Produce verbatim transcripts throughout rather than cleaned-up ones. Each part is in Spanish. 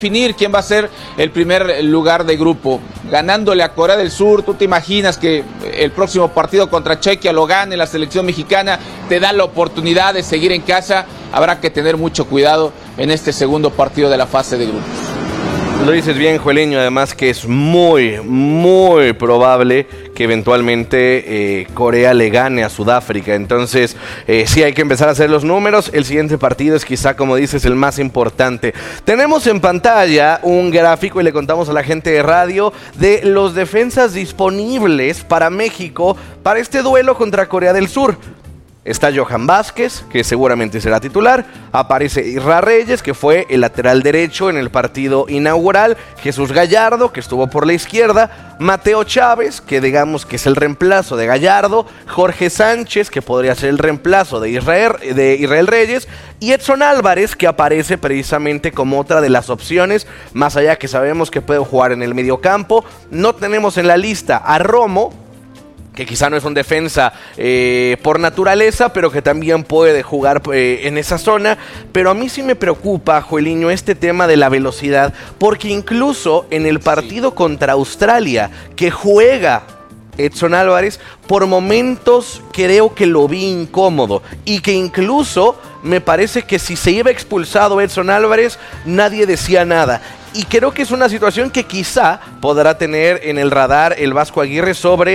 Definir quién va a ser el primer lugar de grupo, ganándole a Corea del Sur. ¿Tú te imaginas que el próximo partido contra Chequia lo gane la selección mexicana? Te da la oportunidad de seguir en casa. Habrá que tener mucho cuidado en este segundo partido de la fase de grupos. Lo dices bien, Joeliño, además que es muy, muy probable que eventualmente eh, Corea le gane a Sudáfrica. Entonces, eh, sí hay que empezar a hacer los números. El siguiente partido es quizá, como dices, el más importante. Tenemos en pantalla un gráfico y le contamos a la gente de radio de los defensas disponibles para México para este duelo contra Corea del Sur. Está Johan Vázquez, que seguramente será titular. Aparece Isra Reyes, que fue el lateral derecho en el partido inaugural. Jesús Gallardo, que estuvo por la izquierda. Mateo Chávez, que digamos que es el reemplazo de Gallardo. Jorge Sánchez, que podría ser el reemplazo de Israel, de Israel Reyes. Y Edson Álvarez, que aparece precisamente como otra de las opciones. Más allá que sabemos que puede jugar en el mediocampo. No tenemos en la lista a Romo, que quizá no es un defensa eh, por naturaleza, pero que también puede jugar eh, en esa zona. Pero a mí sí me preocupa, Joeliño, este tema de la velocidad, porque incluso en el partido contra Australia, que juega Edson Álvarez, por momentos creo que lo vi incómodo, y que incluso me parece que si se iba expulsado Edson Álvarez, nadie decía nada. Y creo que es una situación que quizá podrá tener en el radar el Vasco Aguirre sobre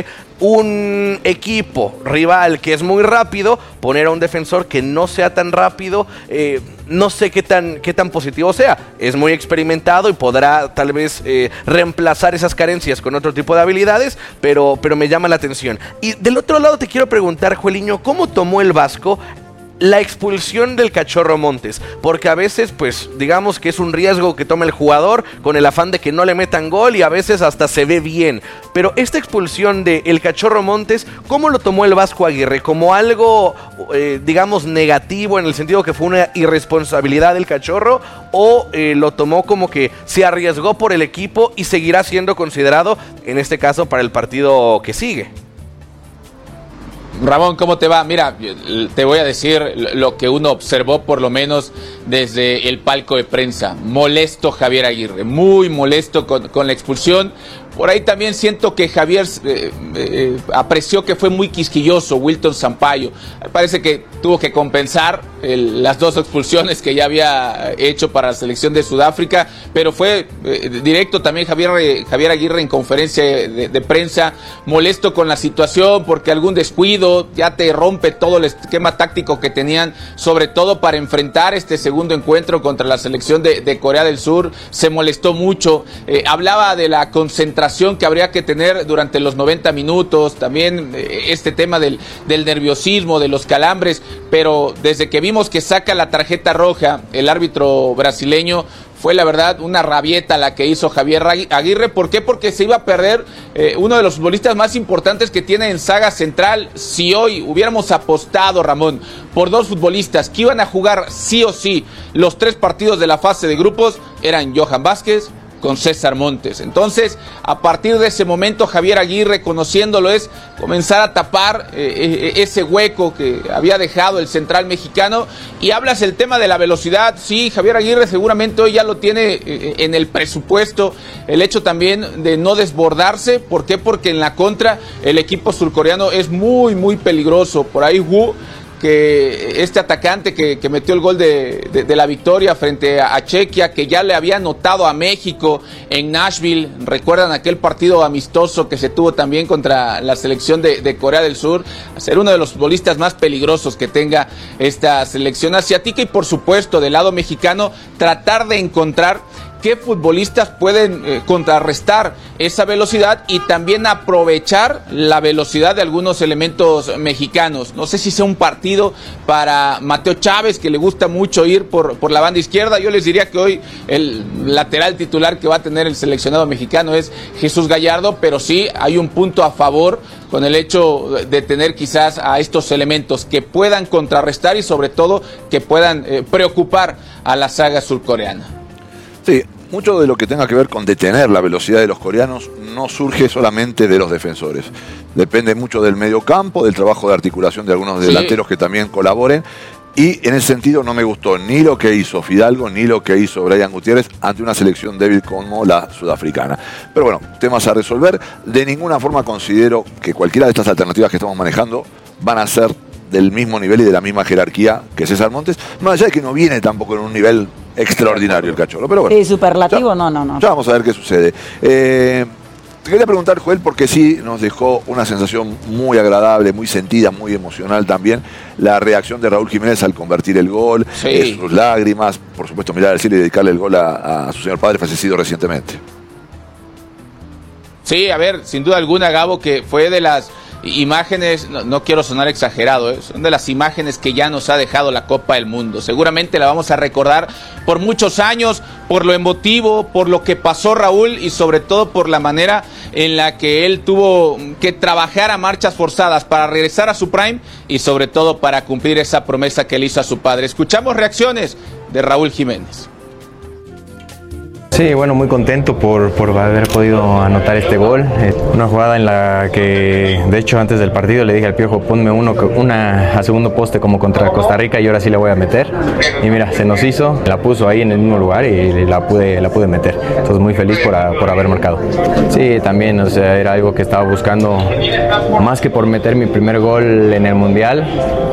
un equipo rival que es muy rápido, poner a un defensor que no sea tan rápido, eh, no sé qué tan, qué tan positivo sea. Es muy experimentado y podrá tal vez eh, reemplazar esas carencias con otro tipo de habilidades, pero, pero me llama la atención. Y del otro lado te quiero preguntar, Joeliño, ¿cómo tomó el Vasco la expulsión del Cachorro Montes? Porque a veces, pues, digamos que es un riesgo que toma el jugador con el afán de que no le metan gol y a veces hasta se ve bien. Pero esta expulsión del Cachorro Montes, ¿cómo lo tomó el Vasco Aguirre? ¿Como algo, eh, digamos, negativo en el sentido que fue una irresponsabilidad del Cachorro? ¿O eh, lo tomó como que se arriesgó por el equipo y seguirá siendo considerado, en este caso, para el partido que sigue? Ramón, ¿cómo te va? Mira, te voy a decir lo que uno observó por lo menos desde el palco de prensa. Molesto Javier Aguirre, muy molesto con, con la expulsión. Por ahí también siento que Javier eh, eh, apreció que fue muy quisquilloso Wilton Sampaio. Parece que tuvo que compensar el, las dos expulsiones que ya había hecho para la selección de Sudáfrica, pero fue eh, directo también Javier, eh, Javier Aguirre en conferencia de, de prensa, molesto con la situación porque algún descuido ya te rompe todo el esquema táctico que tenían, sobre todo para enfrentar este segundo encuentro contra la selección de, de Corea del Sur. Se molestó mucho, eh, hablaba de la concentración que habría que tener durante los noventa minutos, también eh, este tema del, del nerviosismo, de los calambres, pero desde que vimos que saca la tarjeta roja el árbitro brasileño, fue la verdad una rabieta la que hizo Javier Aguirre. ¿Por qué? Porque se iba a perder eh, uno de los futbolistas más importantes que tiene en saga central. Si hoy hubiéramos apostado, Ramón, por dos futbolistas que iban a jugar sí o sí los tres partidos de la fase de grupos, eran Johan Vázquez con César Montes. Entonces, a partir de ese momento, Javier Aguirre, conociéndolo, es comenzar a tapar eh, ese hueco que había dejado el central mexicano. Y hablas el tema de la velocidad. Sí, Javier Aguirre seguramente hoy ya lo tiene eh, en el presupuesto. El hecho también de no desbordarse. ¿Por qué? Porque en la contra el equipo surcoreano es muy, muy peligroso. Por ahí Wu, que este atacante que, que metió el gol de, de, de la victoria frente a, a Chequia, que ya le había anotado a México en Nashville. Recuerdan aquel partido amistoso que se tuvo también contra la selección de, de Corea del Sur. A ser uno de los futbolistas más peligrosos que tenga esta selección asiática. Y por supuesto, del lado mexicano, tratar de encontrar qué futbolistas pueden eh, contrarrestar esa velocidad y también aprovechar la velocidad de algunos elementos mexicanos. No sé si sea un partido para Mateo Chávez, que le gusta mucho ir por, por la banda izquierda. Yo les diría que hoy el lateral titular que va a tener el seleccionado mexicano es Jesús Gallardo, pero sí hay un punto a favor con el hecho de tener quizás a estos elementos que puedan contrarrestar y sobre todo que puedan eh, preocupar a la saga surcoreana. Sí, mucho de lo que tenga que ver con detener la velocidad de los coreanos no surge solamente de los defensores. Depende mucho del mediocampo, del trabajo de articulación de algunos delanteros sí. que también colaboren. Y en ese sentido no me gustó ni lo que hizo Fidalgo ni lo que hizo Brian Gutiérrez ante una selección débil como la sudafricana. Pero bueno, temas a resolver. De ninguna forma considero que cualquiera de estas alternativas que estamos manejando van a ser del mismo nivel y de la misma jerarquía que César Montes, más allá de que no viene tampoco en un nivel extraordinario el Cachorro. Pero bueno, sí, superlativo, ya, no, no, no. Ya vamos a ver qué sucede. Eh, Te quería preguntar, Joel, porque sí nos dejó una sensación muy agradable, muy sentida, muy emocional también, la reacción de Raúl Jiménez al convertir el gol, sí. eh, sus lágrimas, por supuesto mirar al cielo y dedicarle el gol a, a su señor padre fallecido recientemente. Sí, a ver, sin duda alguna, Gabo, que fue de las imágenes, no, no quiero sonar exagerado, ¿eh? Son de las imágenes que ya nos ha dejado la Copa del Mundo. Seguramente la vamos a recordar por muchos años, por lo emotivo, por lo que pasó Raúl y sobre todo por la manera en la que él tuvo que trabajar a marchas forzadas para regresar a su prime y sobre todo para cumplir esa promesa que le hizo a su padre. Escuchamos reacciones de Raúl Jiménez. Sí, bueno, muy contento por, por haber podido anotar este gol. Eh, una jugada en la que, de hecho, antes del partido le dije al Piojo, ponme uno, una a segundo poste como contra Costa Rica y ahora sí la voy a meter. Y mira, se nos hizo, la puso ahí en el mismo lugar y la pude, la pude meter. Entonces muy feliz por, a, por haber marcado. Sí, también, o sea, era algo que estaba buscando, más que por meter mi primer gol en el Mundial,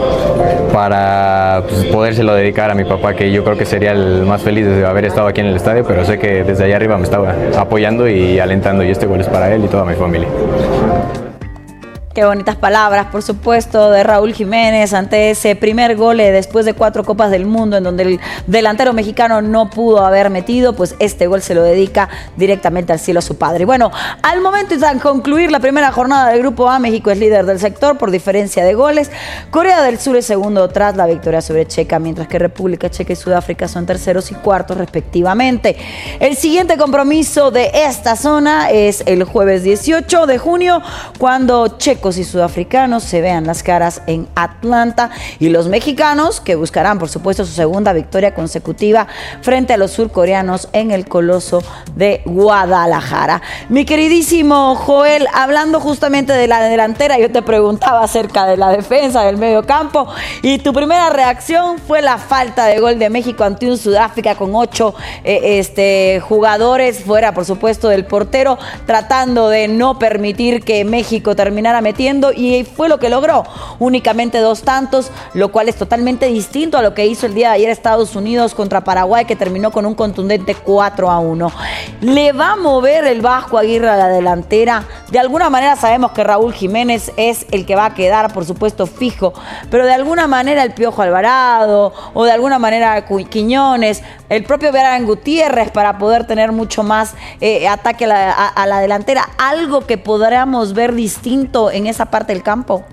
para pues, podérselo dedicar a mi papá, que yo creo que sería el más feliz de haber estado aquí en el estadio, pero sé que desde allá arriba me estaba apoyando y alentando, y este gol es para él y toda mi familia. Qué bonitas palabras, por supuesto, de Raúl Jiménez ante ese primer gol después de cuatro Copas del Mundo en donde el delantero mexicano no pudo haber metido, pues este gol se lo dedica directamente al cielo a su padre. Bueno, al momento de concluir la primera jornada del Grupo A, México es líder del sector por diferencia de goles. Corea del Sur es segundo tras la victoria sobre Checa, mientras que República Checa y Sudáfrica son terceros y cuartos respectivamente. El siguiente compromiso de esta zona es el jueves dieciocho de junio, cuando Checa y sudafricanos se vean las caras en Atlanta, y los mexicanos que buscarán por supuesto su segunda victoria consecutiva frente a los surcoreanos en el Coloso de Guadalajara. Mi queridísimo Joel, hablando justamente de la delantera, yo te preguntaba acerca de la defensa del medio campo y tu primera reacción fue la falta de gol de México ante un Sudáfrica con ocho eh, este, jugadores fuera por supuesto del portero, tratando de no permitir que México terminara metiendo, y fue lo que logró, únicamente dos tantos, lo cual es totalmente distinto a lo que hizo el día de ayer Estados Unidos contra Paraguay, que terminó con un contundente cuatro a uno. ¿Le va a mover el Vasco Aguirre a la delantera? De alguna manera sabemos que Raúl Jiménez es el que va a quedar, por supuesto, fijo, pero de alguna manera el Piojo Alvarado, o de alguna manera Quiñones, el propio Brian Gutiérrez, para poder tener mucho más eh, ataque a la, a, a la delantera, algo que podríamos ver distinto en esa parte del campo.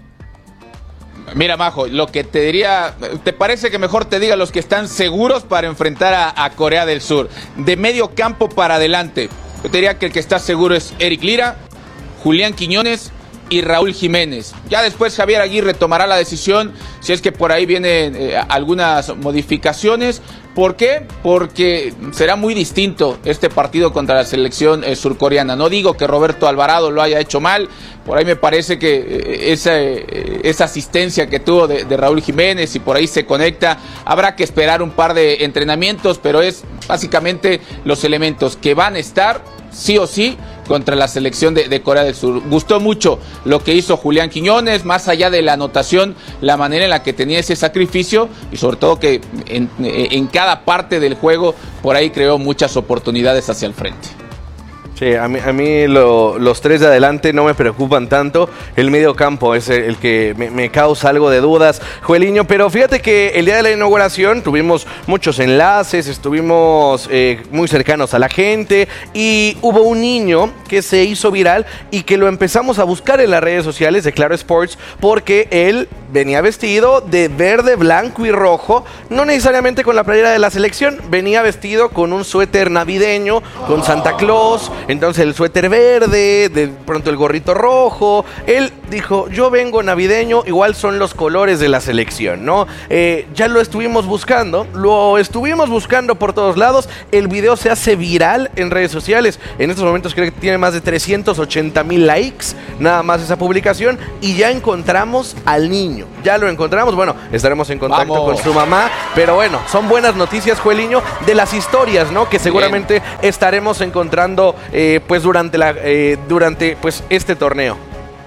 Mira, Majo, lo que te diría, ¿te parece que mejor te diga los que están seguros para enfrentar a, a Corea del Sur? De medio campo para adelante, yo te diría que el que está seguro es Eric Lira, Julián Quiñones y Raúl Jiménez. Ya después Javier Aguirre tomará la decisión si es que por ahí vienen eh, algunas modificaciones. ¿Por qué? Porque será muy distinto este partido contra la selección eh, surcoreana. No digo que Roberto Alvarado lo haya hecho mal, por ahí me parece que eh, esa, eh, esa asistencia que tuvo de, de Raúl Jiménez, y por ahí se conecta, habrá que esperar un par de entrenamientos, pero es básicamente los elementos que van a estar sí o sí contra la selección de, de Corea del Sur. Gustó mucho lo que hizo Julián Quiñones, más allá de la anotación, la manera en la que tenía ese sacrificio, y sobre todo que en, en cada parte del juego por ahí creó muchas oportunidades hacia el frente. Sí, a mí, a mí lo, los tres de adelante no me preocupan tanto. El medio campo es el, el que me, me causa algo de dudas, Joeliño. Pero fíjate que el día de la inauguración tuvimos muchos enlaces, estuvimos eh, muy cercanos a la gente, y hubo un niño que se hizo viral y que lo empezamos a buscar en las redes sociales de Claro Sports, porque él venía vestido de verde, blanco y rojo, no necesariamente con la playera de la selección, venía vestido con un suéter navideño, con Santa Claus. Entonces el suéter verde, de pronto el gorrito rojo. Él dijo, yo vengo navideño, igual son los colores de la selección, ¿no? Eh, ya lo estuvimos buscando, lo estuvimos buscando por todos lados. El video se hace viral en redes sociales. En estos momentos creo que tiene más de trescientos ochenta mil likes, nada más esa publicación. Y ya encontramos al niño, ya lo encontramos. Bueno, estaremos en contacto Vamos. con su mamá. Pero bueno, son buenas noticias, Joeliño, de las historias, ¿no? Que seguramente Bien. estaremos encontrando eh, pues durante, la, eh, durante pues, este torneo.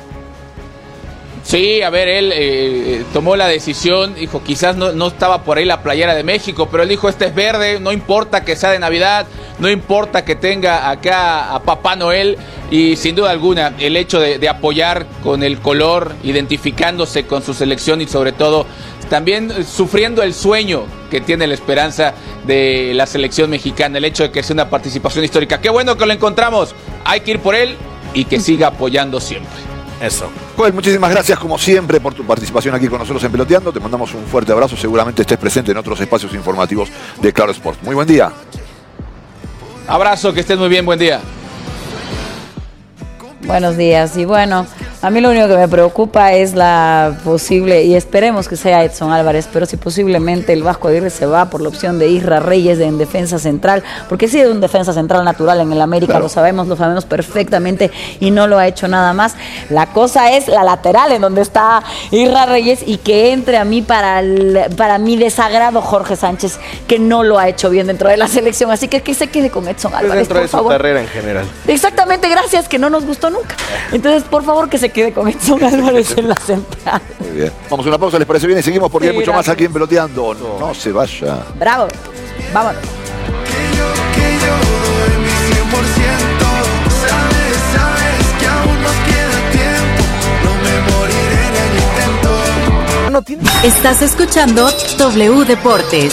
Sí, a ver, él eh, tomó la decisión, dijo, quizás no, no estaba por ahí la playera de México, pero él dijo, este es verde, no importa que sea de Navidad, no importa que tenga acá a Papá Noel, y sin duda alguna el hecho de, de apoyar con el color, identificándose con su selección y sobre todo también sufriendo el sueño que tiene la esperanza de la selección mexicana, el hecho de que sea una participación histórica. Qué bueno que lo encontramos, hay que ir por él y que siga apoyando siempre. Eso. Joel, muchísimas gracias como siempre por tu participación aquí con nosotros en Peloteando. Te mandamos un fuerte abrazo. Seguramente estés presente en otros espacios informativos de Claro Sport. Muy buen día. Abrazo, que estés muy bien, buen día. Buenos días. Y bueno, a mí lo único que me preocupa es la posible, y esperemos que sea Edson Álvarez, pero si posiblemente el Vasco Aguirre se va por la opción de Isra Reyes en defensa central, porque sí es un defensa central natural en el América, claro. lo sabemos, lo sabemos perfectamente y no lo ha hecho nada más. La cosa es la lateral en donde está Isra Reyes y que entre a mí para, el, para mi desagrado Jorge Sánchez, que no lo ha hecho bien dentro de la selección, así que que se quede con Edson Álvarez, pues dentro por de su favor. carrera en general. Exactamente, gracias, que no nos gustó nunca. Entonces, por favor, que se quede con Edson Álvarez en la central. Muy bien. Vamos a una pausa, ¿les parece bien? Y seguimos porque Sí, hay mucho gracias. más aquí en Peloteando. No, no se vaya. Bravo, vámonos. Que yo, que yo doy mi cien por ciento. Sabes, sabes que aún nos queda tiempo. No me moriré en el intento. No tiene... Estás escuchando W Deportes.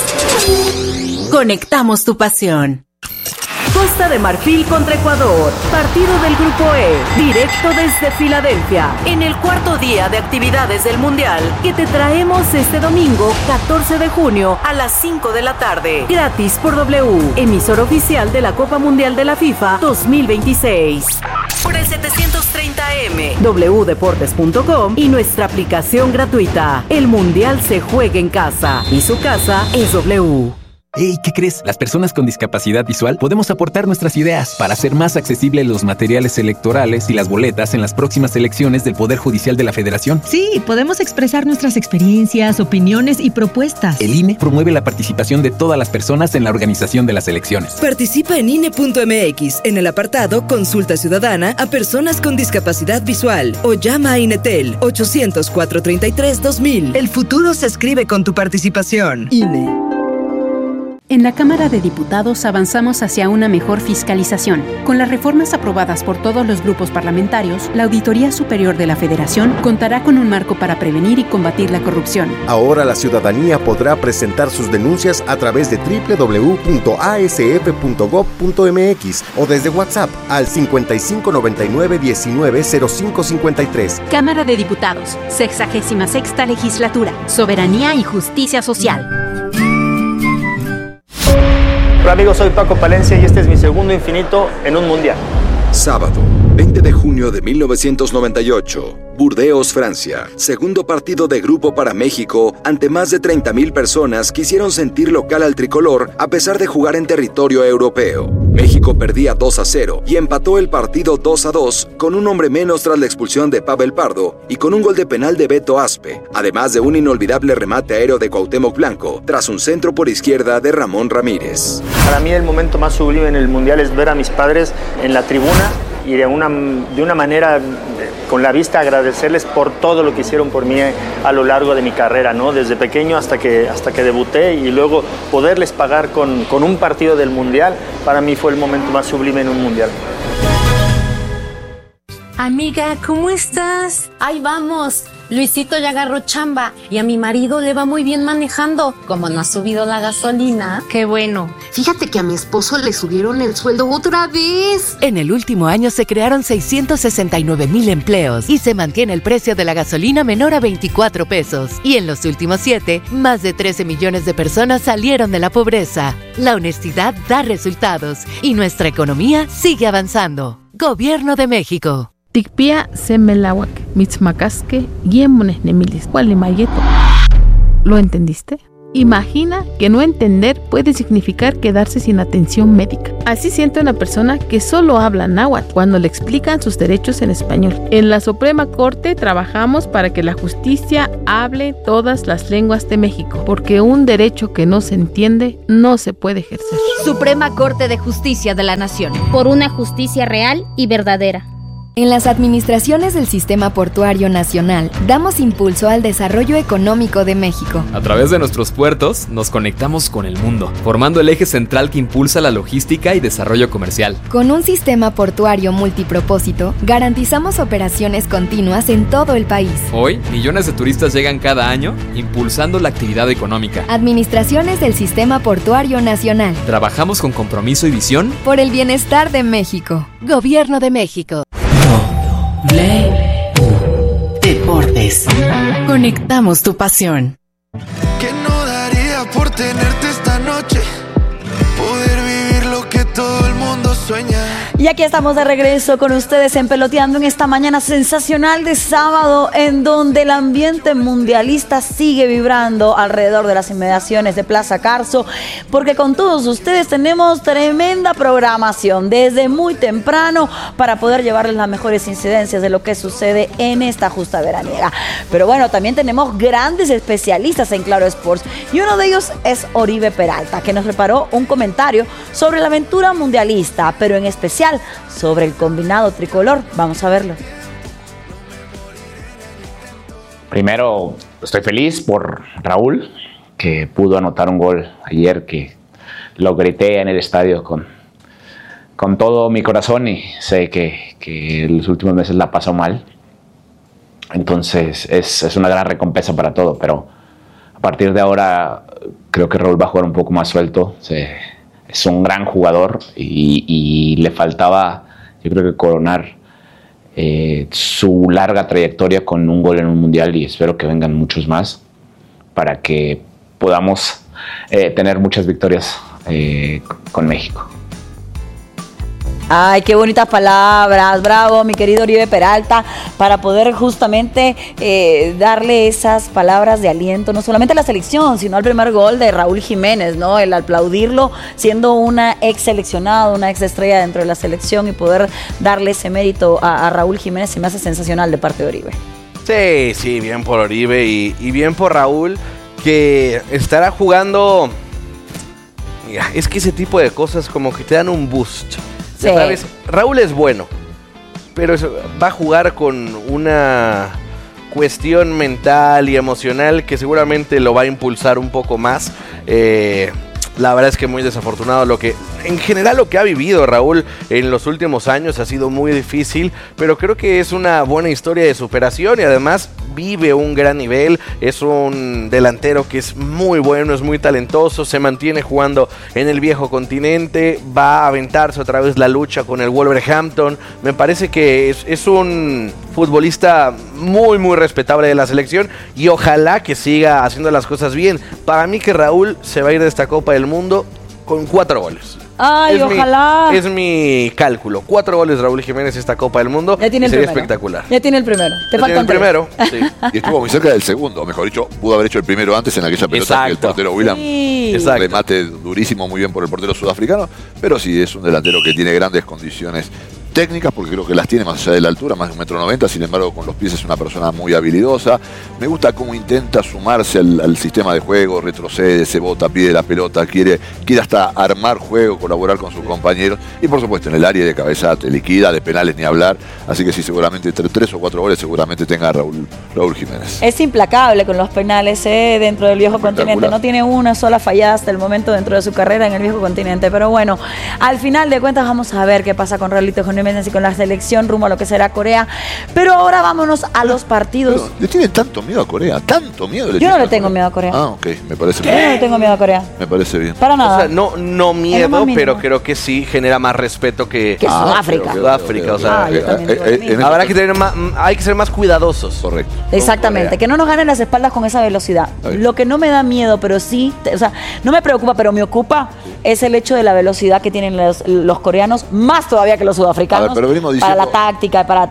Conectamos tu pasión. Costa de Marfil contra Ecuador. Partido del Grupo E, directo desde Filadelfia, en el cuarto día de actividades del Mundial, que te traemos este domingo, catorce de junio, a las cinco de la tarde. Gratis por W, emisor oficial de la Copa Mundial de la FIFA dos mil veintiséis. Por el setecientos treinta eme, w deportes punto com y nuestra aplicación gratuita. El Mundial se juega en casa y su casa es W. Hey, ¿qué crees? Las personas con discapacidad visual podemos aportar nuestras ideas para hacer más accesibles los materiales electorales y las boletas en las próximas elecciones del Poder Judicial de la Federación. Sí, podemos expresar nuestras experiencias, opiniones y propuestas. El I N E promueve la participación de todas las personas en la organización de las elecciones. Participa en I N E punto eme equis en el apartado Consulta Ciudadana a personas con discapacidad visual o llama a INETEL ochocientos, cuatrocientos treinta y tres, dos mil. El futuro se escribe con tu participación. I N E. En la Cámara de Diputados avanzamos hacia una mejor fiscalización. Con las reformas aprobadas por todos los grupos parlamentarios, la Auditoría Superior de la Federación contará con un marco para prevenir y combatir la corrupción. Ahora la ciudadanía podrá presentar sus denuncias a través de doble u doble u doble u punto a ese efe punto gob punto eme equis o desde WhatsApp al cincuenta y cinco noventa y nueve diecinueve cero cinco cincuenta y tres. Cámara de Diputados, sexagésima sexta Legislatura, Soberanía y Justicia Social. Hola amigos, soy Paco Palencia y este es mi segundo infinito en un mundial. Sábado, veinte de junio de mil novecientos noventa y ocho, Burdeos, Francia. Segundo partido de grupo para México ante más de treinta mil personas que hicieron sentir local al tricolor a pesar de jugar en territorio europeo. México perdía dos a cero y empató el partido dos a dos con un hombre menos tras la expulsión de Pavel Pardo y con un gol de penal de Beto Aspe, además de un inolvidable remate aéreo de Cuauhtémoc Blanco tras un centro por izquierda de Ramón Ramírez. Para mí el momento más sublime en el mundial es ver a mis padres en la tribuna y de una, de una manera con la vista agradecerles por todo lo que hicieron por mí a lo largo de mi carrera, ¿no? Desde pequeño hasta que, hasta que debuté y luego poderles pagar con, con un partido del mundial, para mí fue el momento más sublime en un mundial. Amiga, ¿cómo estás? Ahí vamos. Luisito ya agarró chamba y a mi marido le va muy bien manejando. Como no ha subido la gasolina. Qué bueno. Fíjate que a mi esposo le subieron el sueldo otra vez. En el último año se crearon seiscientos sesenta y nueve mil empleos y se mantiene el precio de la gasolina menor a veinticuatro pesos. Y en los últimos siete, más de trece millones de personas salieron de la pobreza. La honestidad da resultados y nuestra economía sigue avanzando. Gobierno de México. Tikpia semelawak, mitzmacasque, guiemones nemilis, mayeto. ¿Lo entendiste? Imagina que no entender puede significar quedarse sin atención médica. Así siente una persona que solo habla náhuatl cuando le explican sus derechos en español. En la Suprema Corte trabajamos para que la justicia hable todas las lenguas de México, porque un derecho que no se entiende no se puede ejercer. Suprema Corte de Justicia de la Nación. Por una justicia real y verdadera. En las administraciones del Sistema Portuario Nacional, damos impulso al desarrollo económico de México. A través de nuestros puertos, nos conectamos con el mundo, formando el eje central que impulsa la logística y desarrollo comercial. Con un sistema portuario multipropósito, garantizamos operaciones continuas en todo el país. Hoy, millones de turistas llegan cada año, impulsando la actividad económica. Administraciones del Sistema Portuario Nacional. Trabajamos con compromiso y visión por el bienestar de México. Gobierno de México. Deportes. Conectamos tu pasión. ¿Qué no daría por tenerte esta noche? Poder vivir lo que todo el mundo sueña. Y aquí estamos de regreso con ustedes en Peloteando en esta mañana sensacional de sábado, en donde el ambiente mundialista sigue vibrando alrededor de las inmediaciones de Plaza Carso, porque con todos ustedes tenemos tremenda programación desde muy temprano para poder llevarles las mejores incidencias de lo que sucede en esta justa veraniega. Pero bueno, también tenemos grandes especialistas en Claro Sports, y uno de ellos es Oribe Peralta, que nos preparó un comentario sobre la aventura mundialista, pero en especial sobre el combinado tricolor. Vamos a verlo. Primero, estoy feliz por Raúl, que pudo anotar un gol ayer, que lo grité en el estadio con, con todo mi corazón, y sé que, que en los últimos meses la pasó mal. Entonces es, es una gran recompensa para todo, pero a partir de ahora creo que Raúl va a jugar un poco más suelto. Se, es un gran jugador y, y le faltaba, yo creo que coronar eh, su larga trayectoria con un gol en un mundial, y espero que vengan muchos más para que podamos eh, tener muchas victorias eh, con México. Ay, qué bonitas palabras, bravo mi querido Oribe Peralta, para poder justamente eh, darle esas palabras de aliento, no solamente a la selección, sino al primer gol de Raúl Jiménez, ¿no? El aplaudirlo siendo una ex seleccionada, una ex estrella dentro de la selección, y poder darle ese mérito a, a Raúl Jiménez se me hace sensacional de parte de Oribe. Sí, sí, bien por Oribe y, y bien por Raúl, que estará jugando. Mira, es que ese tipo de cosas como que te dan un boost. Sí. ¿Sabes? Raúl es bueno, pero eso, va a jugar con una cuestión mental y emocional que seguramente lo va a impulsar un poco más. Eh, la verdad es que muy desafortunado lo que, en general lo que ha vivido Raúl en los últimos años ha sido muy difícil, pero creo que es una buena historia de superación y además vive un gran nivel. Es un delantero que es muy bueno, es muy talentoso, se mantiene jugando en el viejo continente, va a aventarse otra vez la lucha con el Wolverhampton. Me parece que es, es un futbolista muy muy respetable de la selección y ojalá que siga haciendo las cosas bien. Para mí que Raúl se va a ir de esta Copa del Mundo con cuatro goles. Ay, es ojalá. Mi, es mi cálculo. Cuatro goles Raúl Jiménez esta Copa del Mundo. Ya tiene el sería primero. Espectacular. Ya tiene el primero. Te ya falta tiene el primero. Sí. Y estuvo muy cerca del segundo, mejor dicho, pudo haber hecho el primero antes en aquella pelota. Exacto. Que el portero William. Sí. Un remate durísimo, muy bien por el portero sudafricano, pero sí es un delantero que tiene grandes condiciones técnicas, porque creo que las tiene más allá de la altura, más de un metro noventa, sin embargo con los pies es una persona muy habilidosa. Me gusta cómo intenta sumarse al, al sistema de juego, retrocede, se bota, pide la pelota, quiere, quiere hasta armar juego, colaborar con sus compañeros, y por supuesto en el área de cabeza te liquida, de penales ni hablar, así que sí, seguramente entre tres o cuatro goles seguramente tenga Raúl, Raúl Jiménez. Es implacable con los penales eh, dentro del viejo continente, no tiene una sola fallada hasta el momento dentro de su carrera en el viejo continente, pero bueno, al final de cuentas vamos a ver qué pasa con Raulito Jiménez y con la selección rumbo a lo que será Corea. Pero ahora vámonos a los partidos. Pero, ¿le tienen tanto miedo a Corea? ¿Tanto miedo? Le Yo no le tengo miedo a Corea. Ah, ok, me parece bien. Yo no le tengo miedo a Corea. Me parece bien. Para nada. O sea, no, no miedo, pero creo que sí genera más respeto que, que ah, Sudáfrica. Que Sudáfrica, o sea, ah, eh, eh, eh, habrá que tener más, hay que ser más cuidadosos. Correcto. Exactamente, que no nos ganen las espaldas con esa velocidad. Lo que no me da miedo, pero sí, o sea, no me preocupa, pero me ocupa, es el hecho de la velocidad que tienen los, los coreanos, más todavía que los sudafricanos, ver, pero venimos diciendo, para la táctica, para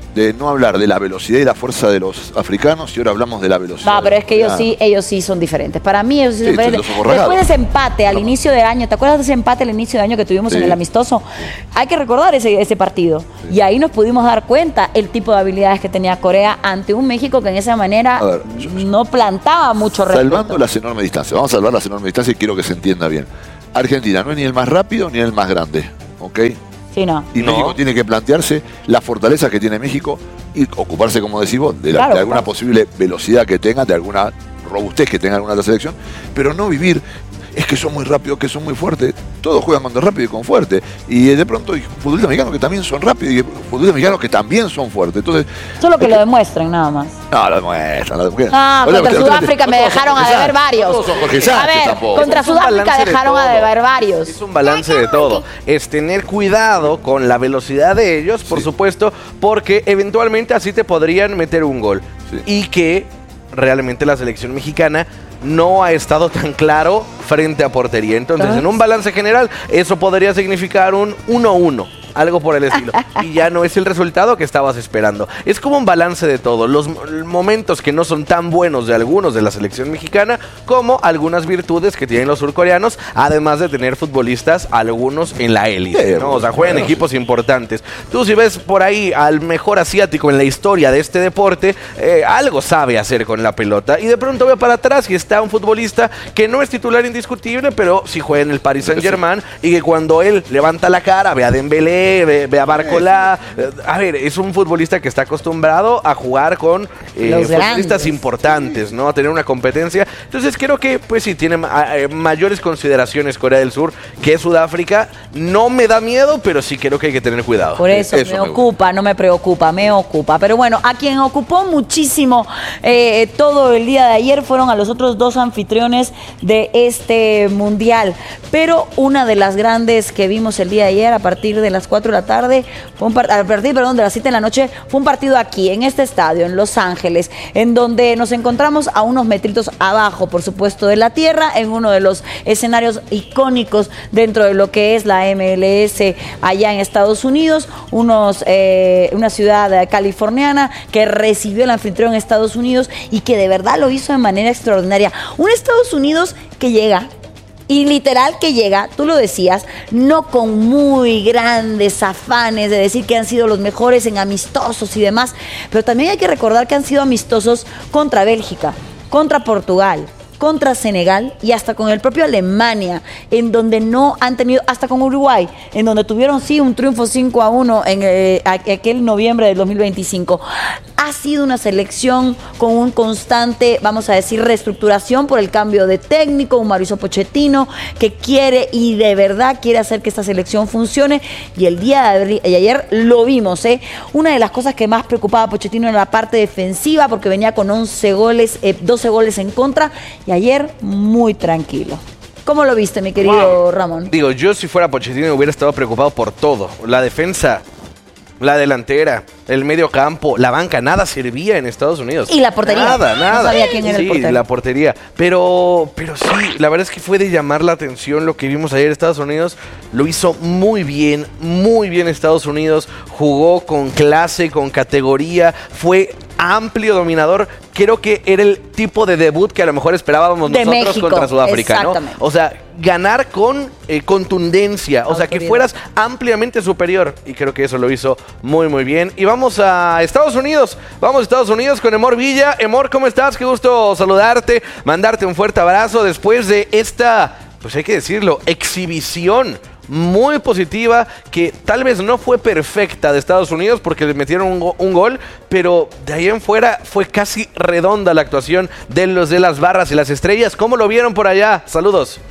de no hablar de la velocidad y la fuerza de los africanos y ahora hablamos de la velocidad. No, pero es que ellos Ah. sí, ellos sí son diferentes. Para mí ellos sí, Sí, son diferentes. los ojos rasgados. Después de ese empate al inicio de año, ¿te acuerdas de ese empate al inicio de año que tuvimos Sí. en el amistoso? Hay que recordar ese, ese partido. Y ahí nos pudimos dar cuenta el tipo de habilidades que tenía Corea ante un México que en esa manera A ver, no plantaba mucho respeto. Salvando las enormes distancias. Vamos a salvar las enormes distancias y quiero que se entienda bien. Argentina no es ni el más rápido ni el más grande, ¿ok? Sí, no. Y México tiene que plantearse la fortaleza que tiene México y ocuparse, como decís vos, de, la- Claro, de alguna claro. posible velocidad que tenga, de alguna robustez que tenga alguna otra selección, pero no vivir, es que son muy rápidos, que son muy fuertes. Todos juegan con rápido y con fuerte. Y de pronto hay futbolistas mexicanos que también son rápidos y futbolistas mexicanos que también son fuertes. Entonces, Solo que lo demuestren nada más. no, lo demuestran. Lo demuestran. Ah, Oye, contra no te- Sudáfrica no me todos son dejaron a Jorge deber Sánchez, varios. no todos son Jorge A Sánchez ver, tampoco. contra Es un Sudáfrica balance de dejaron a todo. deber varios. Es un balance de todo. Es tener cuidado con la velocidad de ellos, por supuesto, porque eventualmente así te podrían meter un gol. Y que realmente la selección mexicana no ha estado tan claro frente a portería. Entonces, en un balance general, eso podría significar un uno uno. Algo por el estilo. Y ya no es el resultado que estabas esperando. Es como un balance de todo. Los mo- momentos que no son tan buenos de algunos de la selección mexicana, como algunas virtudes que tienen los surcoreanos, además de tener futbolistas, algunos en la élite, ¿no? O sea, juegan en equipos importantes. Tú si ves por ahí al mejor asiático en la historia de este deporte, eh, algo sabe hacer con la pelota. Y de pronto ve para atrás y está un futbolista que no es titular indiscutible, pero sí juega en el Paris Saint-Germain y que cuando él levanta la cara, ve a Dembélé, ve, ve a Barcola. eh, A ver, es un futbolista que está acostumbrado a jugar con eh, Los futbolistas grandes. importantes, ¿no? A tener una competencia. Entonces creo que, pues sí, tiene ma- eh, mayores consideraciones Corea del Sur que Sudáfrica. No me da miedo, pero sí creo que hay que tener cuidado. Por eso, me, ocupa, no me preocupa, me ocupa. Pero bueno, a quien ocupó muchísimo eh, todo el día de ayer fueron a los otros dos anfitriones de este mundial. Pero una de las grandes que vimos el día de ayer a partir de las cuatro de la tarde, fue un par- a partir perdón, de las siete de la noche, fue un partido aquí, en este estadio, en Los Ángeles, en donde nos encontramos a unos metritos abajo, por supuesto, de la tierra, en uno de los escenarios icónicos dentro de lo que es la M L S allá en Estados Unidos, unos, eh, una ciudad eh, californiana que recibió el anfitrión en Estados Unidos y que de verdad lo hizo de manera extraordinaria. Un Estados Unidos que llega y literal que llega, tú lo decías, no con muy grandes afanes de decir que han sido los mejores en amistosos y demás, pero también hay que recordar que han sido amistosos contra Bélgica, contra Portugal, contra Senegal y hasta con el propio Alemania, en donde no han tenido, hasta con Uruguay, en donde tuvieron sí un triunfo cinco a uno en eh, aquel noviembre del dos mil veinticinco. Ha sido una selección con un constante, vamos a decir, reestructuración por el cambio de técnico, un Mauricio Pochettino que quiere y de verdad quiere hacer que esta selección funcione, y el día de ayer lo vimos, ¿eh? Una de las cosas que más preocupaba a Pochettino era la parte defensiva, porque venía con once goles, eh, doce goles en contra, y ayer muy tranquilo. ¿Cómo lo viste, mi querido Wow. Ramón? Digo, yo si fuera Pochettino hubiera estado preocupado por todo. La defensa, la delantera, el medio campo, la banca, nada servía en Estados Unidos. Y la portería. Nada, No nada. sabía quién era el Sí, portero. la portería. Pero, pero sí, la verdad es que fue de llamar la atención lo que vimos ayer en Estados Unidos. Lo hizo muy bien, muy bien Estados Unidos. Jugó con clase, con categoría. Fue amplio dominador. Creo que era el tipo de debut que a lo mejor esperábamos De nosotros México, contra Sudáfrica, ¿no? exactamente. O sea, ganar con eh, contundencia, o sea, que fueras ampliamente superior. Y creo que eso lo hizo muy, muy bien. Y vamos a Estados Unidos. Vamos a Estados Unidos con Emor Villa. Emor, ¿cómo estás? Qué gusto saludarte, mandarte un fuerte abrazo después de esta, pues hay que decirlo, exhibición muy positiva, que tal vez no fue perfecta de Estados Unidos porque le metieron un, go- un gol, pero de ahí en fuera fue casi redonda la actuación de los de las barras y las estrellas. ¿Cómo lo vieron por allá? Saludos.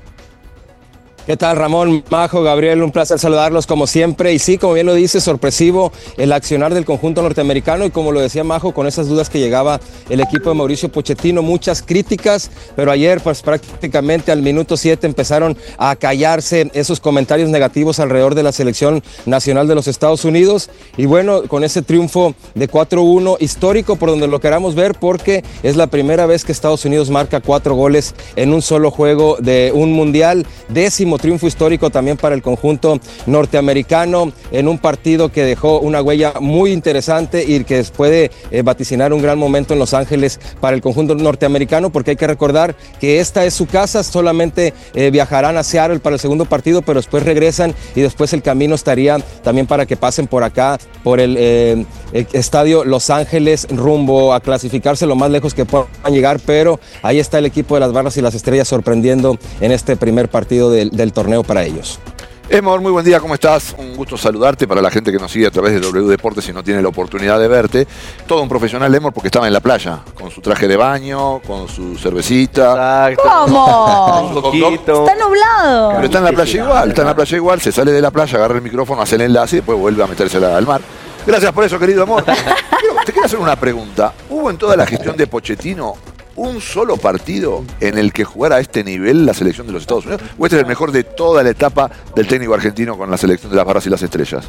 ¿Qué tal, Ramón, Majo, Gabriel? Un placer saludarlos como siempre. Y sí, como bien lo dice, sorpresivo el accionar del conjunto norteamericano, y como lo decía Majo, con esas dudas que llegaba el equipo de Mauricio Pochettino, muchas críticas, pero ayer pues prácticamente al minuto siete empezaron a callarse esos comentarios negativos alrededor de la selección nacional de los Estados Unidos. Y bueno, con ese triunfo de cuatro uno histórico, por donde lo queramos ver, porque es la primera vez que Estados Unidos marca cuatro goles en un solo juego de un mundial, décimo duodécimo triunfo histórico también para el conjunto norteamericano en un partido que dejó una huella muy interesante y que puede eh, vaticinar un gran momento en Los Ángeles para el conjunto norteamericano, porque hay que recordar que esta es su casa, solamente eh, viajarán a Seattle para el segundo partido, pero después regresan y después el camino estaría también para que pasen por acá, por el, eh, el estadio Los Ángeles, rumbo a clasificarse lo más lejos que puedan llegar, pero ahí está el equipo de las Barras y las Estrellas sorprendiendo en este primer partido del, del torneo para ellos. Emor, muy buen día, ¿cómo estás? Un gusto saludarte para la gente que nos sigue a través de W Deportes y no tiene la oportunidad de verte. Todo un profesional, Emor, porque estaba en la playa, con su traje de baño, con su cervecita. Exacto. ¿Cómo? Un poquito. Está nublado. Pero está en la playa igual, está en la playa igual, se sale de la playa, agarra el micrófono, hace el enlace y después vuelve a meterse al mar. Gracias por eso, querido Emor. Te quiero hacer una pregunta. ¿Hubo en toda la gestión de Pochettino un solo partido en el que jugara a este nivel la selección de los Estados Unidos? ¿O este es el mejor de toda la etapa del técnico argentino con la selección de las Barras y las Estrellas?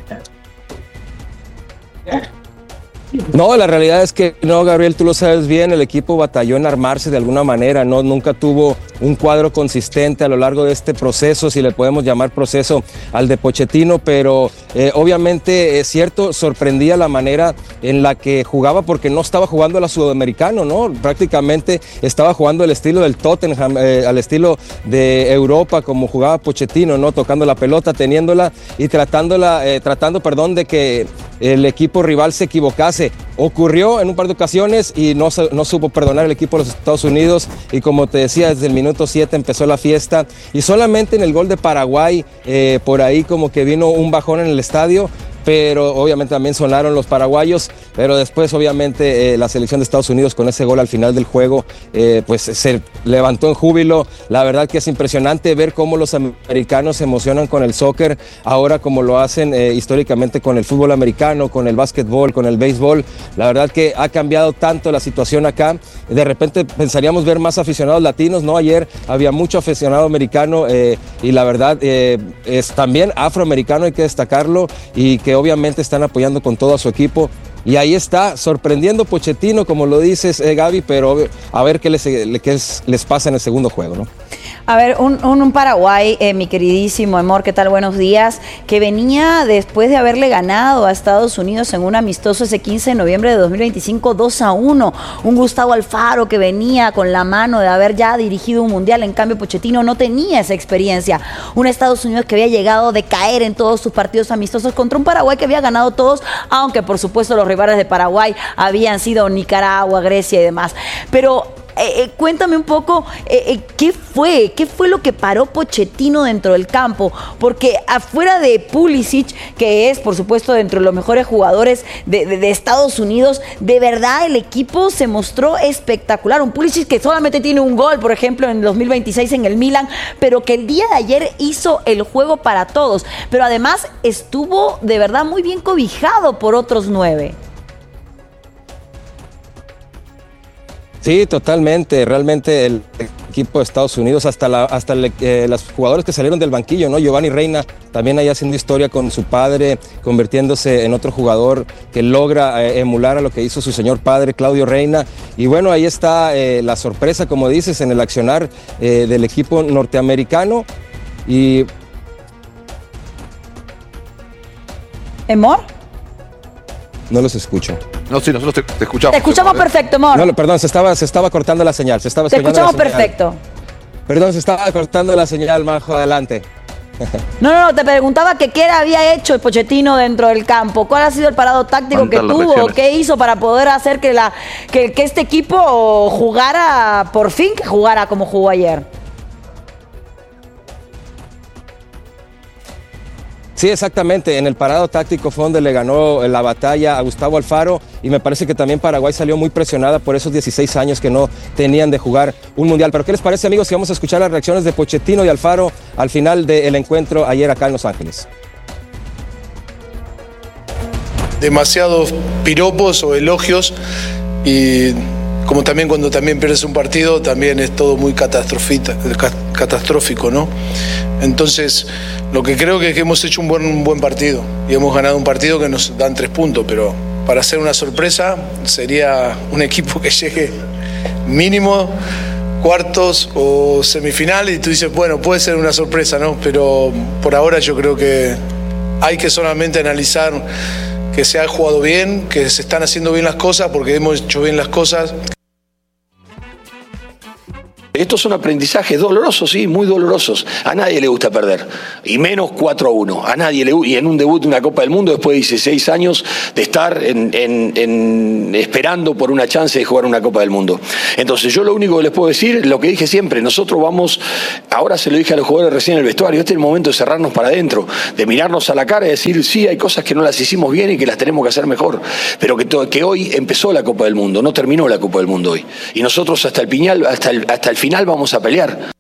No, la realidad es que no, Gabriel, tú lo sabes bien, el equipo batalló en armarse de alguna manera, no, nunca tuvo un cuadro consistente a lo largo de este proceso, si le podemos llamar proceso al de Pochettino, pero eh, obviamente es cierto, sorprendía la manera en la que jugaba porque no estaba jugando a la sudamericano, ¿no? Prácticamente estaba jugando el estilo del Tottenham, eh, al estilo de Europa, como jugaba Pochettino, ¿no? Tocando la pelota, teniéndola y tratándola, eh, tratando, perdón, de que el equipo rival se equivocase. Ocurrió en un par de ocasiones y no, no supo perdonar el equipo de los Estados Unidos y como te decía, desde el minuto siete empezó la fiesta y solamente en el gol de Paraguay, eh, por ahí como que vino un bajón en el estadio, pero obviamente también sonaron los paraguayos, pero después obviamente eh, la selección de Estados Unidos con ese gol al final del juego eh, pues se levantó en júbilo. La verdad que es impresionante ver cómo los americanos se emocionan con el soccer, ahora como lo hacen eh, históricamente con el fútbol americano, con el básquetbol, con el béisbol. La verdad que ha cambiado tanto la situación acá, de repente pensaríamos ver más aficionados latinos, ¿no? Ayer había mucho aficionado americano eh, y la verdad eh, es también afroamericano, hay que destacarlo, y que obviamente están apoyando con todo a su equipo. Y ahí está, sorprendiendo Pochettino, como lo dices, eh, Gaby, pero a ver qué les, qué les pasa en el segundo juego, ¿no? A ver, un, un, un Paraguay, eh, mi queridísimo Amor, ¿qué tal? Buenos días. Que venía después de haberle ganado a Estados Unidos en un amistoso ese quince de noviembre de dos mil veinticinco, dos a uno. Un Gustavo Alfaro que venía con la mano de haber ya dirigido un mundial. En cambio, Pochettino no tenía esa experiencia. Un Estados Unidos que había llegado de caer en todos sus partidos amistosos contra un Paraguay que había ganado todos, aunque por supuesto los rivales de Paraguay habían sido Nicaragua, Grecia y demás. Pero Eh, eh, cuéntame un poco eh, eh, qué fue, qué fue lo que paró Pochettino dentro del campo, porque afuera de Pulisic, que es por supuesto dentro de los mejores jugadores de, de, de Estados Unidos, de verdad el equipo se mostró espectacular. Un Pulisic que solamente tiene un gol, por ejemplo, en dos mil veintiséis en el Milan, pero que el día de ayer hizo el juego para todos, pero además estuvo de verdad muy bien cobijado por otros nueve. Sí, totalmente. Realmente el equipo de Estados Unidos, hasta, la, hasta el, eh, los jugadores que salieron del banquillo, ¿no? Giovanni Reina también ahí haciendo historia con su padre, convirtiéndose en otro jugador que logra eh, emular a lo que hizo su señor padre, Claudio Reina. Y bueno, ahí está eh, la sorpresa, como dices, en el accionar eh, del equipo norteamericano. Y... ¿Emor? No los escucho. No, sí, nosotros te, te escuchamos. Te escuchamos Emor, ¿eh? perfecto, Emor. No, perdón, se estaba, se estaba cortando la señal. Se estaba te escuchamos perfecto. Perdón, se estaba cortando la señal, Majo, adelante. No, no, no, te preguntaba que qué había hecho el Pochettino dentro del campo. ¿Cuál ha sido el parado táctico Mantar que tuvo? ¿Qué hizo para poder hacer que, la, que, que este equipo jugara, por fin, que jugara como jugó ayer? Sí, exactamente. En el parado táctico fue donde le ganó la batalla a Gustavo Alfaro y me parece que también Paraguay salió muy presionada por esos dieciséis años que no tenían de jugar un mundial. Pero ¿qué les parece, amigos, si vamos a escuchar las reacciones de Pochettino y Alfaro al final del encuentro ayer acá en Los Ángeles? Demasiados piropos o elogios y como también cuando también pierdes un partido también es todo muy catastrófico, ¿no? Entonces lo que creo que es que hemos hecho un buen, un buen partido y hemos ganado un partido que nos dan tres puntos, pero para hacer una sorpresa sería un equipo que llegue mínimo cuartos o semifinal y tú dices, bueno, puede ser una sorpresa, ¿no? Pero por ahora yo creo que hay que solamente analizar que se ha jugado bien, que se están haciendo bien las cosas, porque hemos hecho bien las cosas. Estos son aprendizajes dolorosos, sí, muy dolorosos. A nadie le gusta perder. Y menos cuatro a uno. A nadie le gusta. Y en un debut de una Copa del Mundo, después de dieciséis años de estar en, en, en, esperando por una chance de jugar una Copa del Mundo. Entonces, yo lo único que les puedo decir, lo que dije siempre, nosotros vamos, ahora se lo dije a los jugadores recién en el vestuario, este es el momento de cerrarnos para adentro, de mirarnos a la cara y decir, sí, hay cosas que no las hicimos bien y que las tenemos que hacer mejor. Pero que, to, que hoy empezó la Copa del Mundo, no terminó la Copa del Mundo hoy. Y nosotros hasta el piñal, hasta el, hasta el final final vamos a pelear.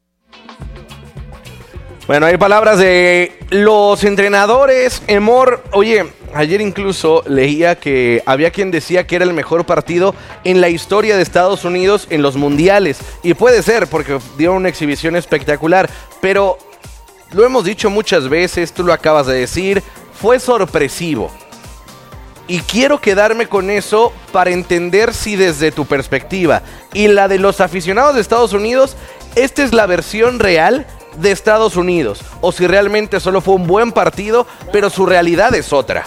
Bueno, hay palabras de los entrenadores. Emor, oye, ayer incluso leía que había quien decía que era el mejor partido en la historia de Estados Unidos en los mundiales. Y puede ser, porque dio una exhibición espectacular. Pero lo hemos dicho muchas veces, tú lo acabas de decir, fue sorpresivo. Y quiero quedarme con eso para entender si desde tu perspectiva y la de los aficionados de Estados Unidos, esta es la versión real de Estados Unidos. O si realmente solo fue un buen partido, pero su realidad es otra.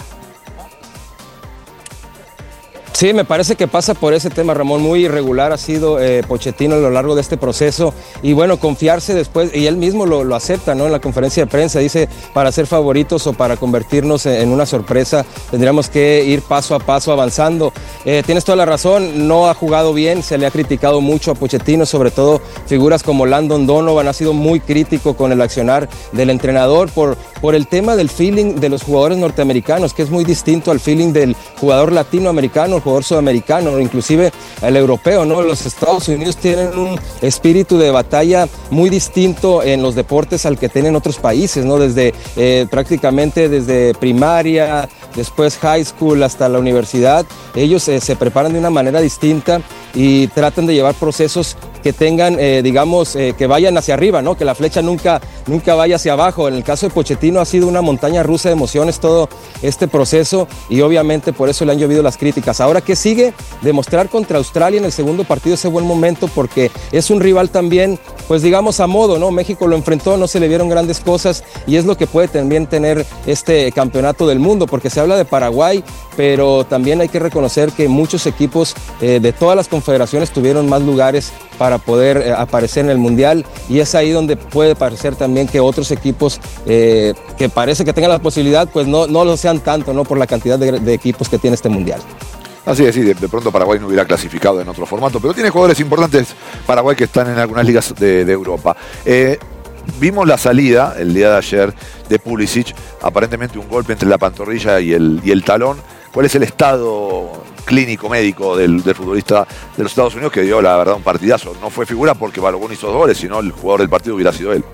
Sí, me parece que pasa por ese tema, Ramón. Muy irregular ha sido eh, Pochettino a lo largo de este proceso. Y bueno, confiarse después, y él mismo lo, lo acepta, ¿no? En la conferencia de prensa dice, para ser favoritos o para convertirnos en, en una sorpresa, tendríamos que ir paso a paso avanzando. Eh, tienes toda la razón, no ha jugado bien, se le ha criticado mucho a Pochettino, sobre todo figuras como Landon Donovan, ha sido muy crítico con el accionar del entrenador por, por el tema del feeling de los jugadores norteamericanos, que es muy distinto al feeling del jugador latinoamericano, el jugador sudamericano, inclusive el europeo, ¿no? Los Estados Unidos tienen un espíritu de batalla muy distinto en los deportes al que tienen otros países, ¿no? Desde eh, prácticamente desde primaria, después high school hasta la universidad, ellos eh, se preparan de una manera distinta y tratan de llevar procesos que tengan, eh, digamos, eh, que vayan hacia arriba, ¿no? Que la flecha nunca, nunca vaya hacia abajo. En el caso de Pochettino ha sido una montaña rusa de emociones todo este proceso y obviamente por eso le han llovido las críticas. Ahora, ¿qué sigue? Demostrar contra Australia en el segundo partido ese buen momento, porque es un rival también, pues digamos a modo, ¿no? México lo enfrentó, no se le vieron grandes cosas y es lo que puede también tener este campeonato del mundo, porque se habla de Paraguay, pero también hay que reconocer que muchos equipos eh, de todas las confederaciones tuvieron más lugares para poder eh, aparecer en el Mundial y es ahí donde puede parecer también que otros equipos eh, que parece que tengan la posibilidad, pues no, no lo sean tanto, ¿no? Por la cantidad de, de equipos que tiene este Mundial. Así es, sí, de, de pronto Paraguay no hubiera clasificado en otro formato, pero tiene jugadores importantes Paraguay que están en algunas ligas de, de Europa. Eh, vimos la salida el día de ayer de Pulisic, aparentemente un golpe entre la pantorrilla y el, y el talón. ¿Cuál es el estado clínico médico del, del futbolista de los Estados Unidos que dio la verdad un partidazo? No fue figura porque Balogun hizo dos goles, sino el jugador del partido hubiera sido él.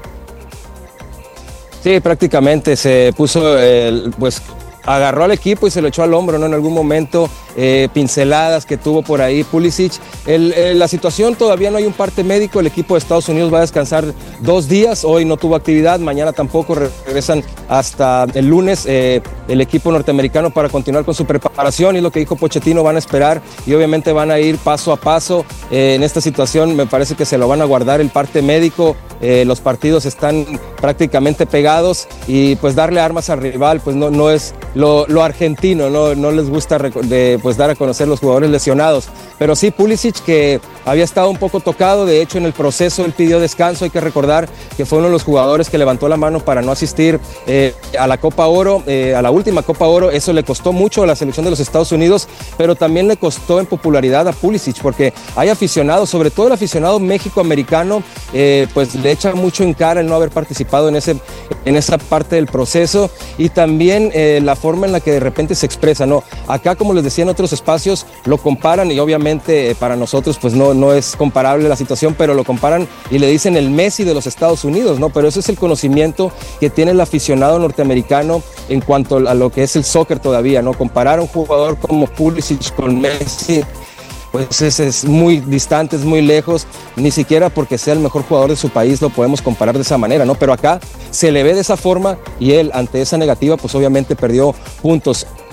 Sí, prácticamente se puso el, pues agarró al equipo y se lo echó al hombro, ¿no? En algún momento, eh, pinceladas que tuvo por ahí Pulisic. El, el, la situación todavía no hay un parte médico, el equipo de Estados Unidos va a descansar dos días, hoy no tuvo actividad, mañana tampoco, regresan hasta el lunes eh, el equipo norteamericano para continuar con su preparación y lo que dijo Pochettino, van a esperar y obviamente van a ir paso a paso. Eh, en esta situación me parece que se lo van a guardar el parte médico, eh, los partidos están prácticamente pegados y pues darle armas al rival pues no, no es Lo, lo argentino, no, no les gusta de, pues, dar a conocer los jugadores lesionados. Pero sí, Pulisic, que había estado un poco tocado, de hecho en el proceso él pidió descanso, hay que recordar que fue uno de los jugadores que levantó la mano para no asistir eh, a la Copa Oro, eh, a la última Copa Oro, eso le costó mucho a la selección de los Estados Unidos, pero también le costó en popularidad a Pulisic, porque hay aficionados, sobre todo el aficionado méxico-americano, eh, pues le echa mucho en cara el no haber participado en, ese, en esa parte del proceso y también eh, la forma en la que de repente se expresa, ¿no? Acá, como les decía en otros espacios, lo comparan y obviamente eh, para nosotros pues no, no es comparable la situación, pero lo comparan y le dicen el Messi de los Estados Unidos, ¿no? Pero ese es el conocimiento que tiene el aficionado norteamericano en cuanto a lo que es el soccer todavía, ¿no? Comparar a un jugador como Pulisic con Messi, pues es, es muy distante, es muy lejos, ni siquiera porque sea el mejor jugador de su país lo podemos comparar de esa manera, ¿no? Pero acá se le ve de esa forma y él ante esa negativa pues obviamente perdió puntos.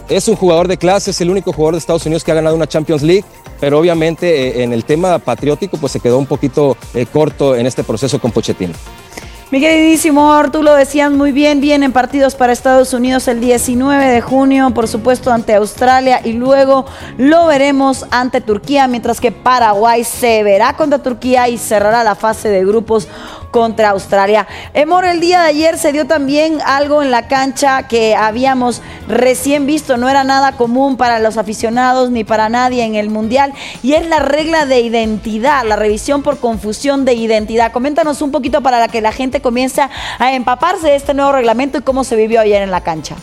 es un jugador de clase, es el único jugador de Estados Unidos que ha ganado una Champions League, pero obviamente eh, en el tema patriótico pues se quedó un poquito eh, corto en este proceso con Pochettino. Mi queridísimo Or, tú lo decías muy bien, vienen partidos para Estados Unidos el diecinueve de junio, por supuesto ante Australia, y luego lo veremos ante Turquía, mientras que Paraguay se verá contra Turquía y cerrará la fase de grupos contra Australia. Emor, el día de ayer se dio también algo en la cancha que habíamos recién visto, no era nada común para los aficionados ni para nadie en el Mundial, y es la regla de identidad, la revisión por confusión de identidad. Coméntanos un poquito para que la gente comience a empaparse de este nuevo reglamento y cómo se vivió ayer en la cancha.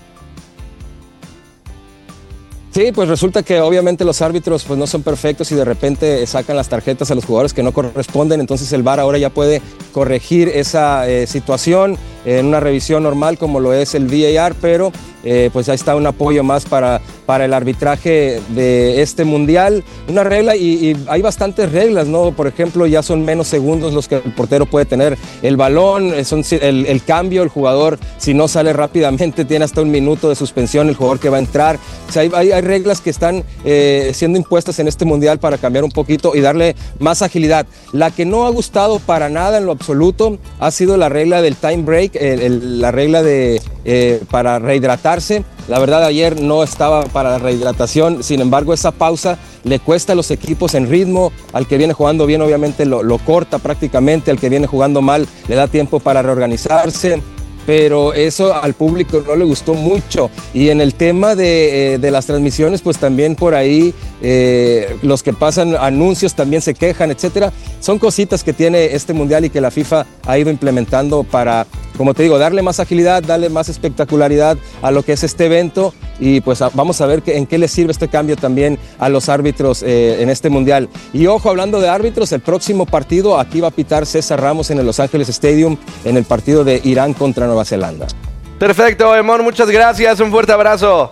Sí, pues resulta que obviamente los árbitros pues no son perfectos y de repente sacan las tarjetas a los jugadores que no corresponden, entonces el V A R ahora ya puede corregir esa eh, situación en una revisión normal como lo es el V A R, pero eh, pues ahí está un apoyo más para, para el arbitraje de este mundial, una regla y, y hay bastantes reglas, ¿no? Por ejemplo, ya son menos segundos los que el portero puede tener el balón, son el, el cambio, el jugador si no sale rápidamente tiene hasta un minuto de suspensión el jugador que va a entrar, o sea, hay, hay, hay reglas que están eh, siendo impuestas en este mundial para cambiar un poquito y darle más agilidad. La que no ha gustado para nada en lo absoluto ha sido la regla del time break, el, el, la regla de eh, para rehidratarse. La verdad ayer no estaba para la rehidratación, sin embargo esa pausa le cuesta a los equipos en ritmo, al que viene jugando bien obviamente lo, lo corta prácticamente, al que viene jugando mal le da tiempo para reorganizarse, pero eso al público no le gustó mucho. Y en el tema de, eh, de las transmisiones, pues también por ahí eh, los que pasan anuncios también se quejan, etcétera. Son cositas que tiene este mundial y que la FIFA ha ido implementando para, como te digo, darle más agilidad, darle más espectacularidad a lo que es este evento y pues a, vamos a ver que, en qué les sirve este cambio también a los árbitros eh, en este mundial. Y ojo, hablando de árbitros, el próximo partido aquí va a pitar César Ramos en el Los Ángeles Stadium en el partido de Irán contra Nueva Zelanda. Perfecto, Emor, muchas gracias, un fuerte abrazo.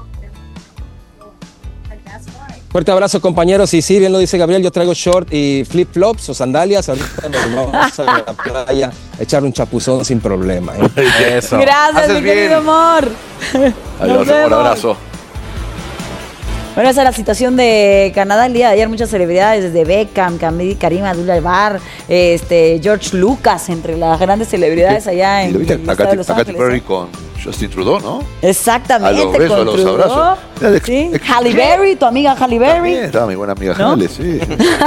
Fuerte abrazo, compañeros. Y sí, bien lo dice Gabriel, yo traigo short y flip-flops o sandalias. Ahorita nos vamos a la playa a echar un chapuzón sin problema. ¿eh? Eso. Gracias, mi bien. querido Amor. Adiós, amor, abrazo. Bueno, esa es la situación de Canadá el día de ayer. Muchas celebridades, desde Beckham, Karim Abdul-Jabbar, este, George Lucas, entre las grandes celebridades allá en, y lo viste, en el a estado de Katy, Los a Katy Ángeles. Perry con Justin Trudeau, ¿no? Exactamente, A los besos, con a los Trudeau. abrazos. Era ex- Sí. ex- Halle Berry, tu amiga Halle Berry. También estaba mi buena amiga ¿No? Halle, sí.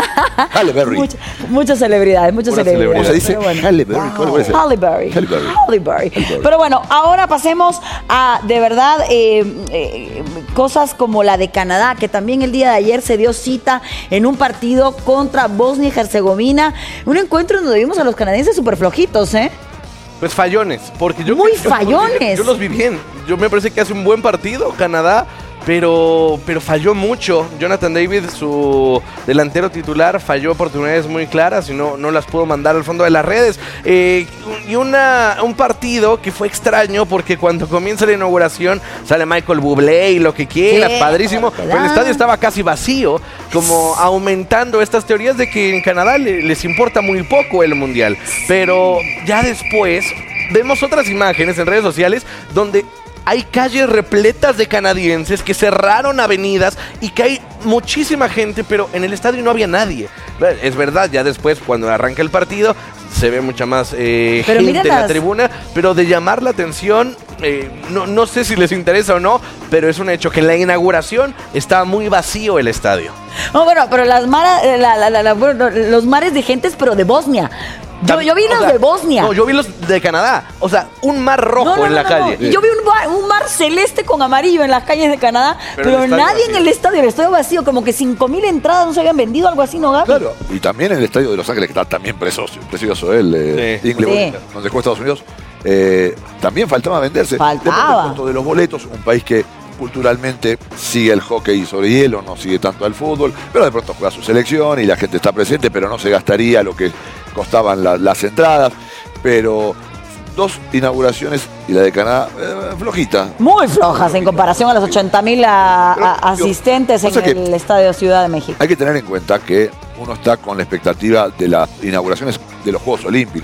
Halle Berry. Much- muchas celebridades, muchas Buena celebridades. celebridad. Se dice Pero bueno. Halle Berry. ¿Cuál puede ser? Halle Berry. Halle Berry. Halle Berry. Halle Berry. Pero bueno, ahora pasemos a, de verdad, eh, eh, cosas como la de Canadá, que también el día de ayer se dio cita en un partido contra Bosnia y Herzegovina. Un encuentro donde vimos a los canadienses súper flojitos, ¿eh? Pues fallones, porque yo... Muy yo- fallones. Yo los vi bien, yo me parece que hace un buen partido Canadá, pero, pero falló mucho. Jonathan David, su delantero titular, falló oportunidades muy claras y no, no las pudo mandar al fondo de las redes. Eh, y una, un partido que fue extraño porque cuando comienza la inauguración sale Michael Bublé y lo que quieras, Sí, padrísimo, pero el estadio estaba casi vacío, como aumentando estas teorías de que en Canadá le- les importa muy poco el Mundial. Pero ya después vemos otras imágenes en redes sociales donde hay calles repletas de canadienses que cerraron avenidas y que hay muchísima gente, pero en el estadio no había nadie. Es verdad, ya después, cuando arranca el partido, se ve mucha más eh, Pero gente mira en la las- tribuna, pero de llamar la atención, eh, no, no sé si les interesa o no, pero es un hecho que en la inauguración estaba muy vacío el estadio. No, bueno, pero las mara- la- la- la- la- bueno, los mares de gentes, pero de Bosnia. Yo, yo vi O los sea, de Bosnia. No, yo vi los de Canadá. O sea, un mar rojo No, no, en la no, no, calle. no. Yo vi un mar, un mar celeste con amarillo en las calles de Canadá, Pero pero, el estadio nadie en vacío. el estadio, el estadio vacío, como que cinco mil entradas no se habían vendido, algo así, ¿no, Gaby? Claro, y también en el estadio de Los Ángeles, que está también precioso, precioso él, eh, Sí. Inglewood, Sí. donde juega Estados Unidos, eh, también faltaba venderse. Faltaba. De, pronto de los boletos, un país que culturalmente sigue el hockey sobre hielo, no sigue tanto al fútbol, pero de pronto juega su selección y la gente está presente, pero no se gastaría lo que costaban la- las entradas. Pero dos inauguraciones y la de Canadá, eh, flojita. Muy flojas en comparación a los ochenta mil asistentes o sea en que- el estadio Ciudad de México. Hay que tener en cuenta que uno está con la expectativa de las inauguraciones de los Juegos Olímpicos.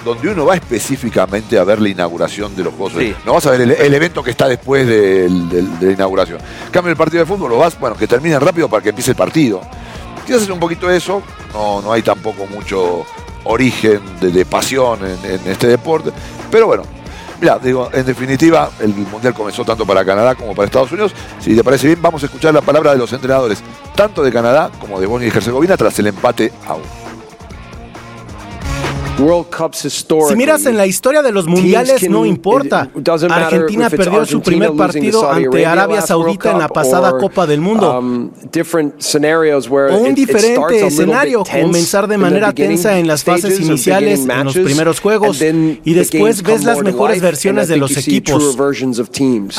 donde uno va específicamente a ver la inauguración de los Juegos Sí. Olímpicos. No vas a ver el, el evento que está después del- del- de la inauguración. En cambio, el partido de fútbol lo vas, bueno, que termine rápido para que empiece el partido. Quizás es un poquito eso, no, no hay tampoco mucho origen de, de pasión en, en este deporte, pero bueno. Mira, digo, en definitiva, el Mundial comenzó tanto para Canadá como para Estados Unidos. Si te parece bien, vamos a escuchar la palabra de los entrenadores, tanto de Canadá como de Bosnia y Herzegovina, tras el empate a uno. Si miras en la historia de los mundiales, no importa. Argentina perdió su primer partido ante Arabia Saudita en la pasada Copa del Mundo. O un diferente escenario, comenzar de manera tensa en las fases iniciales, en los primeros juegos, y después ves las mejores versiones de los equipos.